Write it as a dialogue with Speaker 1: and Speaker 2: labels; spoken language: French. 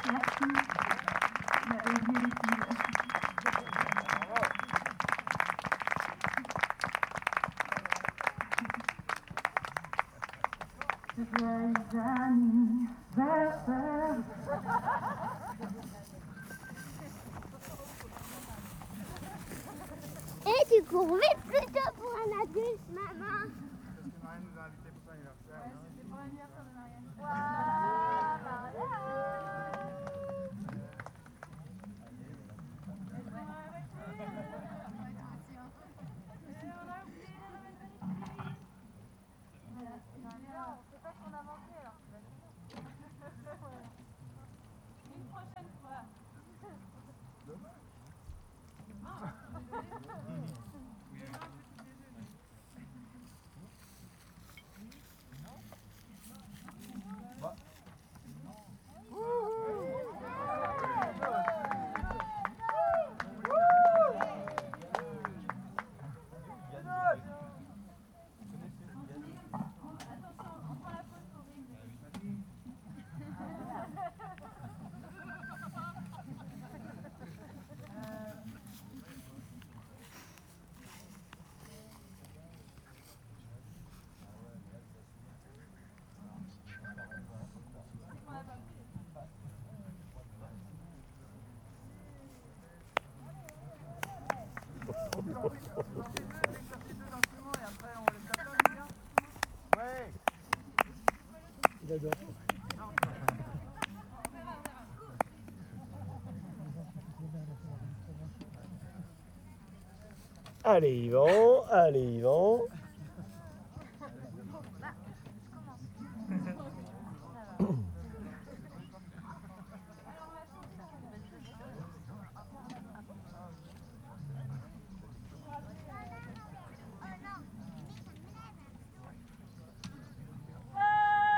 Speaker 1: Merci. On a oublié les piles. Joyeux anniversaire.
Speaker 2: Et tu cours vite plutôt pour un adulte, maman.
Speaker 3: Parce que Marianne nous a invités pour son anniversaire.
Speaker 1: Ouais, c'était pour l'anniversaire de Marianne.
Speaker 4: C'est pas qu'on a manqué alors. Une prochaine fois.
Speaker 3: Il adore. Allez Yvan, allez Yvan.